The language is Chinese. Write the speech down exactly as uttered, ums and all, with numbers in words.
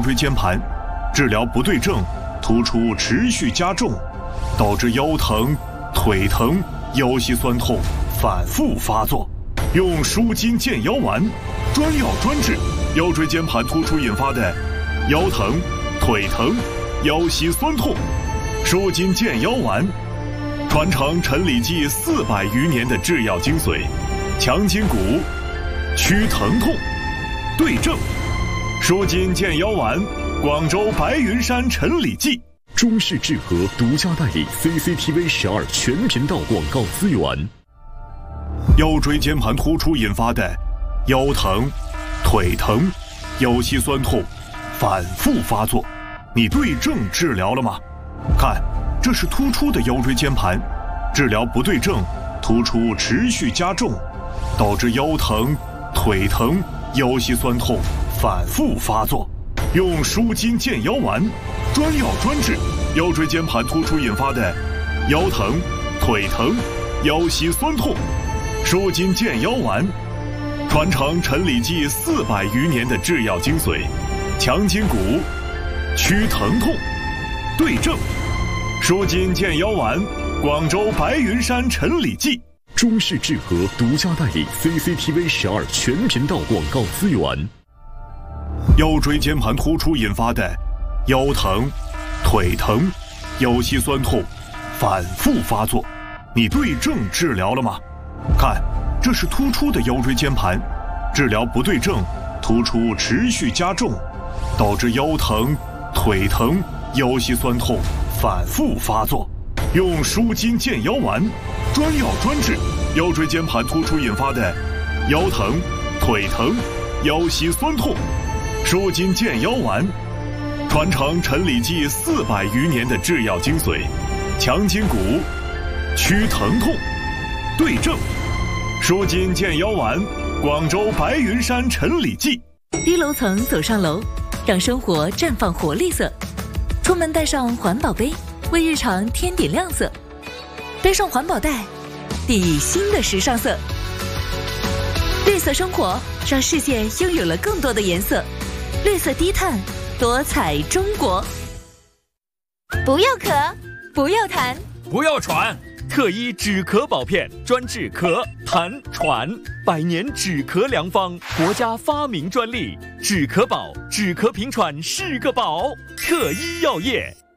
椎间盘，治疗不对症，突出持续加重，导致腰疼、腿疼、腰膝酸痛反复发作。用舒筋健腰丸，专药专治腰椎间盘突出引发的腰疼、腿疼、腰膝酸痛。舒筋健腰丸，传承陈李济四百余年的制药精髓，强筋骨，祛疼痛，对症。舒筋健腰丸，广州白云山陈李济。 中式治和独家代理 C C T V 十二全频道广告资源。 腰椎间盘突出引发的腰疼、腿疼、腰膝酸痛反复发作，你对症治疗了吗？看，这是突出的腰椎间盘，治疗不对症，突出持续加重，导致腰疼、腿疼、腰膝酸痛反复发作。用舒筋健腰丸，专药专治腰椎间盘突出引发的腰疼、腿疼、腰膝酸痛。舒筋健腰丸，传承陈李济四百余年的制药精髓，强筋骨，祛疼痛，对症。舒筋健腰丸，广州白云山陈李济。 中式治和独家代理 C C T V 十二全频道广告资源。 腰椎间盘突出引发的腰疼、腿疼、腰膝酸痛反复发作，你对症治疗了吗？看，这是突出的腰椎间盘，治疗不对症，突出持续加重，导致腰疼、腿疼、腰膝酸痛反复发作。用舒筋健腰丸，专药专治腰椎间盘突出引发的腰疼、腿疼、腰膝酸痛。舒筋健腰丸，传承陈李济四百余年的制药精髓，强筋骨，祛疼痛，对症。舒筋健腰丸，广州白云山陈李济。 低楼层走上楼，让生活绽放活力色。出门带上环保杯，为日常添点亮色。背上环保袋，砥砺新的时尚色。绿色生活，让世界拥有了更多的颜色。绿色低碳，多彩中国。 不要咳，不要痰， 不要喘。特一止咳宝片，专治咳、痰、喘，百年止咳良方，国家发明专利。止咳宝，止咳平喘是个宝。特一药业。